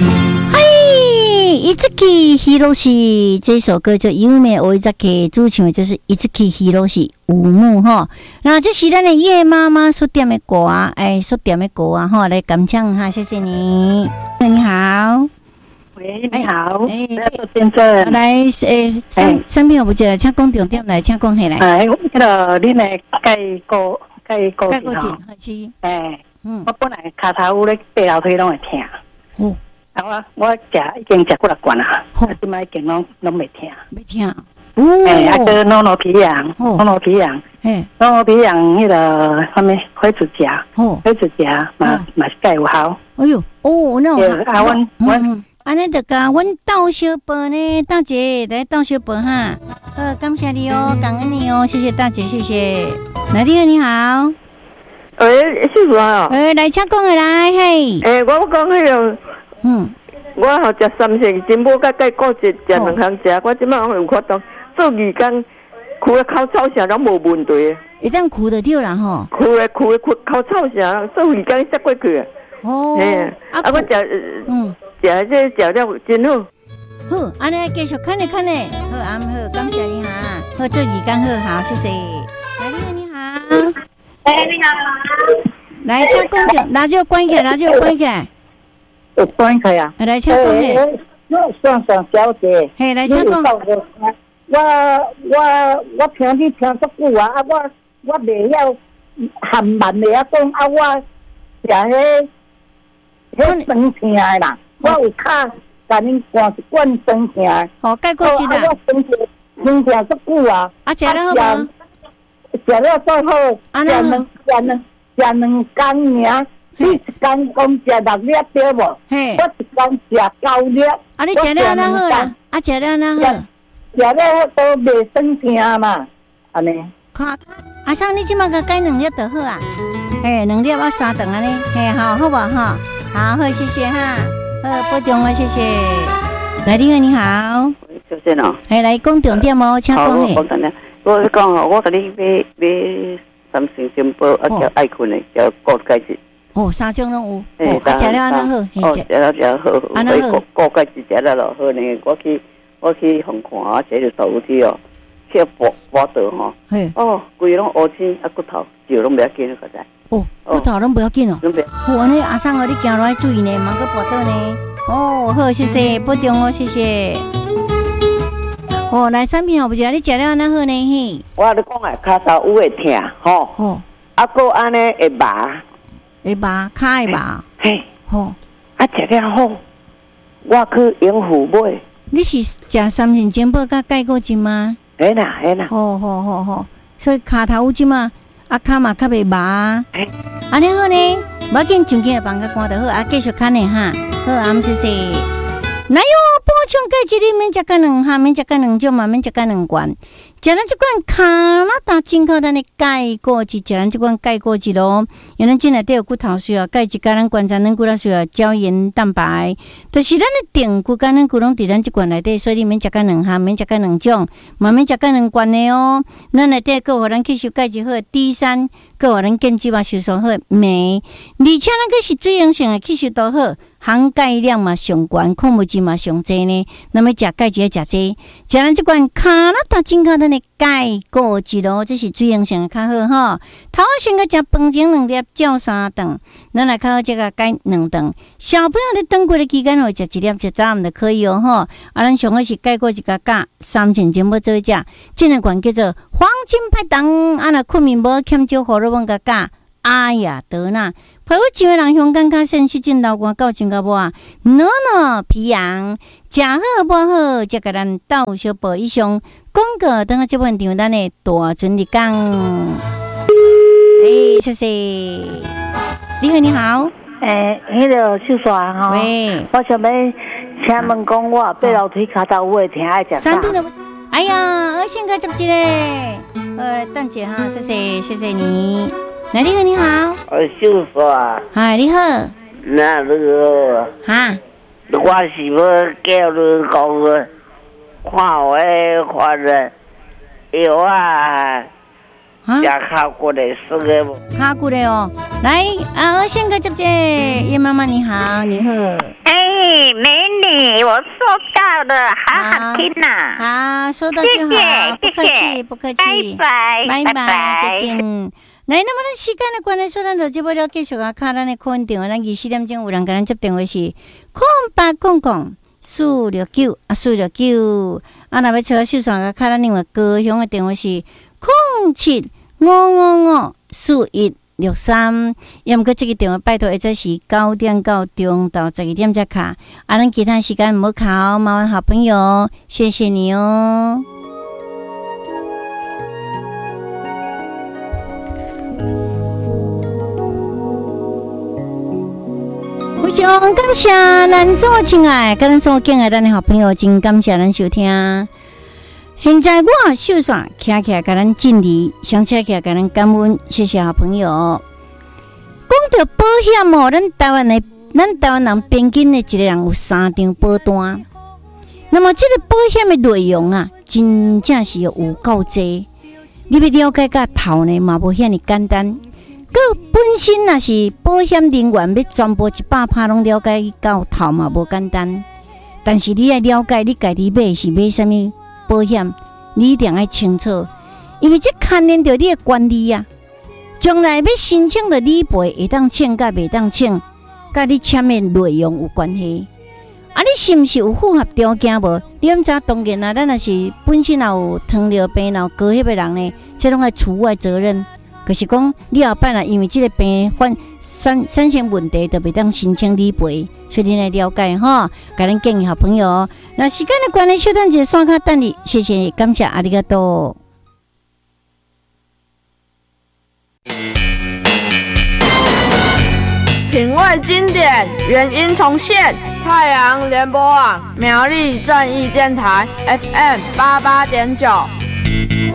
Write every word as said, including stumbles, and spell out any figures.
一直去希罗西这首歌就优美，我一直给主唱的就是一直去希罗西五木哈。那这是咱的叶妈妈所点的歌啊，哎，所点的歌啊哈，来感唱哈，谢谢你。你好， 喂，你好， 哎， 做先生， 来，诶，三三票不接，请讲重点来，请讲起来。 哎，我迄个恁的介歌介歌介歌进是， 哎， 嗯， 我本来骹头有咧爬楼梯拢会听， 哦。 啊，我我食已经食几六罐啦，啊，即摆已经拢拢袂听， 袂听。哦， 哎，啊个诺诺皮羊，诺诺皮羊， 嘿， 诺诺皮羊迄个啥物火指甲，哦，火指甲嘛嘛是介有效。 哎呦，哦，那我啊，阮阮， 安尼就甲阮倒小杯呢，大姐来倒小杯哈。呃，感谢你哦，感恩你哦，谢谢大姐，谢谢。来，你好，你好。 喂，师傅啊。 诶，来，请讲下来，嘿。 诶，我讲迄个。 嗯， 我好食三成金宝甲钙固质，食两项食，我即摆有法度做二工，哭个口臭声拢无问题。 会当哭得掉啦吼。 哭个哭个哭口臭声，做二工塞过去啊。 哦。 嘿，啊，我食嗯食这食了真好。 好，安尼继续看咧看咧，好啊好，感谢你哈，好做二工好，好谢谢。来，你好你好。 哎，你好。 来，请讲着，拿就关起来，拿就关起来。 有关系啊！ 来，请讲嘿。 我上上小姐， 嘿，来，请讲。 我我我听你听足久啊！啊，我我袂晓含慢袂晓讲啊！我食迄迄酸疼的啦，我有卡甲恁灌一罐酸疼的。 哦，解过去啦。 我酸疼酸疼足久啊！ 啊，食了好无？ 食了做好，食两食两食两工尔。你一工讲食六粒对无？嘿，我一工食九粒。 啊，你食了哪好啦？啊，食了哪好？ 食了都袂酸疼嘛，安尼。 看，阿sang你即马个改两粒就好啊。嘿，两粒啊三顿安尼，嘿，好好无哈？好好，谢谢哈。好，保重啊，谢谢。来，你好，你好。 小姐哦。 嘿，来讲重点哦，请讲嘿。 我讲咧，我讲哦，我甲你买买三成金宝，啊叫爱困的，叫高钙质。哦， 三种拢有，哦，啊，食了安那好， 哦，食了食好， 安那好， 高钙质食了咯好呢。我去我去红看啊，这就头天哦，去拔拔刀吼，哦，规拢乌青啊，骨头就拢不要紧了，实在。哦， 骨头拢不要紧哦。 拢不要。 好，安尼阿桑哦，你行落来注意呢，莫去拔刀呢。哦，好，谢谢，保重哦，谢谢。哦，来产品好不？你食了安那好呢？嘿， 我你讲诶，骹头有会疼，吼，哦，啊，个安尼会麻。 会麻，骹会麻， 嘿，好，啊，食了好，我去永福买。你是食三成金宝甲钙固质吗？ 嘿啦，嘿啦。 好好好好，所以骹头有即嘛，啊骹嘛较袂麻。哎，安尼好呢，无要紧，上紧放个关就好，啊继续看呢哈。好，阿姆谢谢。来哟，补充钙质里免食个两项，免食个两种嘛，免食个两罐。食咱这款卡拉达进口咱的钙固质，食咱这款钙固质咯。因为咱进来都有骨头需要钙质，甲咱观察咱骨头需要胶原蛋白，就是咱的定骨甲咱骨拢伫咱这罐内底，所以你免食个两项，免食个两种，嘛免食个两罐的哦。咱内底够互咱吸收钙质好 D 三，够互咱建肌肉收缩好镁，而且咱个是水溶性的吸收都好。含钙量嘛上悬，矿物质嘛上济呢。那么食钙质要食济，食咱这罐卡拉达进口咱的钙固质咯，这是水溶性较好吼。头先个食饭前两粒，照三顿，咱来较好这个钙两顿。小朋友咧等过的期间，会食一粒食早暗就可以哦吼。啊，咱上好是钙固质加钾三成全部做食，这个罐叫做黄金拍档。啊，若困眠无欠少荷尔蒙加钾。阿雅德纳，陪我几位人香港较sen失症流汗到真个无啊？诺诺皮羊，食好无好，则甲咱斗小报以上广告，等下这问题咱的大准你讲。诶，谢谢。你好，你好。 诶，迄个秀刷吼， 喂， 我想要请问讲，我爬楼梯骹头有会疼，爱食啥？ 哎呀，我先个接一个，呃，等姐哈，谢谢，谢谢你。来，你好，你好。 我秀刷。 嗨，你好。 那那个。 哈。 我是要叫你讲个，看我看着有啊。食卡骨的是个不？ 卡骨的哦。来，啊，我先个接接，叶妈妈你好，你好。 哎， 我收到了，好好听呐、 啊！好，收到就好， 谢谢不客气，不客气， 拜拜， 拜拜，再见。来，那么咱时间的关系，所以咱就这要了继续啊，看咱的客运电话，咱二四点钟有人跟咱接电话是空八空空四六九啊，四六九啊，那要找到秀爽个看咱另外高雄的电话是空七五五五四一六三，要么过这个电话拜托，或者是九点到中到十二点再卡，啊，咱其他时间唔好卡哦，麻烦好朋友，谢谢你哦。非常感谢咱所有亲爱、跟咱所有敬爱咱的好朋友，真感谢咱收听。现在我秀爽徛起来，甲咱敬礼，想起来起来，甲咱感恩，谢谢好朋友。讲到保险哦，咱台湾的，咱台湾人平均的一个人有三张保单。那么这个保险的内容啊，真正是有够多。你要了解甲透呢，嘛无遐尼简单。个本身若是保险人员，要全部一百趴拢了解到透嘛，无简单。但是你要了解，你家己买是买啥物保险，你一定要清楚，因为这牵连到你的权利啊。将来要申请的理赔会当请甲袂当请，甲你签的内容有关系。啊，你是毋是有符合条件无？你毋知当然啊，咱若是本身也有糖尿病、有高血压的人呢，这拢要除外责任。可是讲，你后摆啦，因为这个病患产产生问题，就袂当申请理赔，所以你来了解哈。甲咱建议好朋友，那时间的关系，小等一个刷卡等你，谢谢，感谢，阿里嘎多。 品味经典，原音重现。太阳联播网苗栗正义电台 F M 八八点九。